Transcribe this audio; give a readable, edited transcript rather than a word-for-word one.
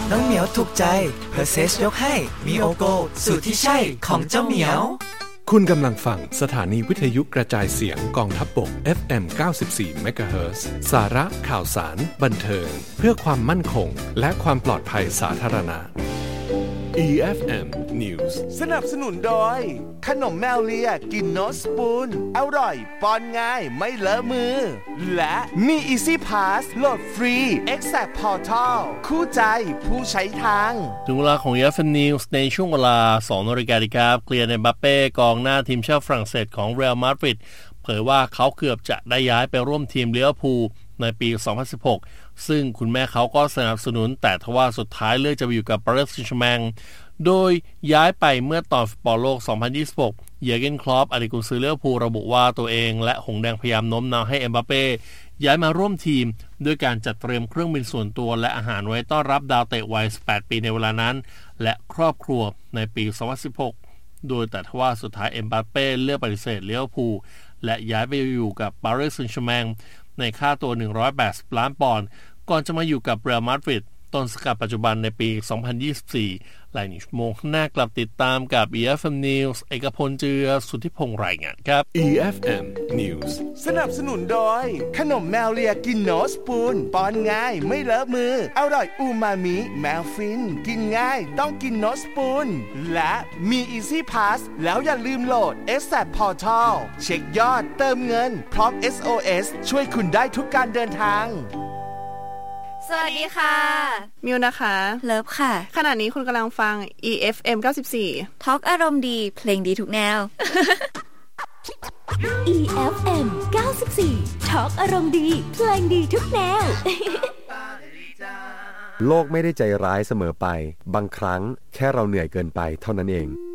น้องเหมียวถูกใจเพอร์เซสยกให้มีโอโกสูตรที่ใช่ของเจ้าเหมียวคุณกำลังฟังสถานีวิทยุกระจายเสียงกองทัพบก FM 94 MHz สาระข่าวสารบันเทิงเพื่อความมั่นคงและความปลอดภัยสาธารณะ EFM News สนับสนุนโดยขนมแมวเลียกินโนสปูนอร่อยป้อนง่ายไม่เลอะมือและมี Easy Pass โหลดฟรี Exact Portal คู่ใจผู้ใช้ทางถึงเวลาของ EFM News ในช่วงเวลา 2 นาฬิกาครับเคลียร์เอ็มบัปเป้กองหน้าทีมชาติฝรั่งเศสของเรอัลมาดริดเผยว่าเขาเกือบจะได้ย้ายไปร่วมทีมลิเวอร์พูลในปี 2016 ซึ่งคุณแม่เขาก็สนับสนุนแต่ทว่าสุดท้ายเลือกจะไปอยู่กับปารีสแซงต์แชร์แมงโดยย้ายไปเมื่อตอนฟุตบอลโลก 2026 เยอร์เกน คลอปอดีตกุนซือลิเวอร์พูลระบุว่าตัวเองและหงแดงพยายามโน้มน้าวให้เอ็มบัปเป้ย้ายมาร่วมทีมด้วยการจัดเตรียมเครื่องบินส่วนตัวและอาหารไว้ต้อนรับดาวเตะวัย 18 ปีในเวลานั้นและครอบครัวในปี 2016 โดยแต่ทว่าสุดท้ายเอ็มบัปเป้เลือกปฏิเสธลิเวอร์พูลและย้ายไปอยู่กับปารีสแซงต์แชร์แมงในค่าตัว180ล้านปอนด์ก่อนจะมาอยู่กับเรอัลมาดริดต้นสังกัดปัจจุบันในปี 2024 หลายชั่วโมงหน้ากลับติดตามกับ EFM News เอกพลเจือสุทธิพงษ์รายงานครับ EFM News สนับสนุนโดยขนมแมวเลียกินโนสปูนป้อนง่ายไม่เลอะมืออร่อยอูมามิแมวฟินกินง่ายต้องกินโนสปูนและมี Easy Pass แล้วอย่าลืมโหลด Exact Portal เช็คยอดเติมเงินพร้อม SOS ช่วยคุณได้ทุกการเดินทางสวัสดีค่ะมิวนะคะเลิฟค่ะขณะนี้คุณกำลังฟัง EFM 94 ทอล์กอารมณ์ดีเพลงดีทุกแนว EFM 94 ทอล์กอารมณ์ดีเพลงดีทุกแนวโลกไม่ได้ใจร้ายเสมอไปบางครั้งแค่เราเหนื่อยเกินไปเท่านั้นเอง